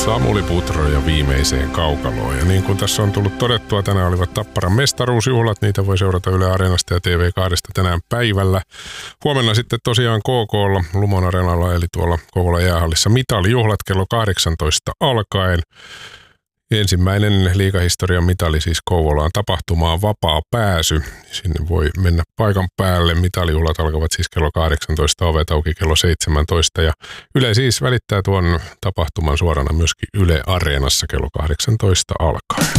Samuli Putro ja viimeiseen kaukaloon. Ja niin kuin tässä on tullut todettua, tänään olivat Tapparan mestaruusjuhlat. Niitä voi seurata Yle Areenasta ja TV2 tänään päivällä. Huomenna sitten tosiaan KK:lla, Lumon Areenalla, eli tuolla Kouvolan jäähallissa mitalijuhlat kello 18 alkaen. Ensimmäinen liigahistorian mitali siis Kouvolaan tapahtumaan vapaa pääsy. Sinne voi mennä paikan päälle. Mitalijuhlat alkavat siis kello 18, ovet auki kello 17. Ja Yle siis välittää tuon tapahtuman suorana myöskin Yle Areenassa kello 18 alkaen.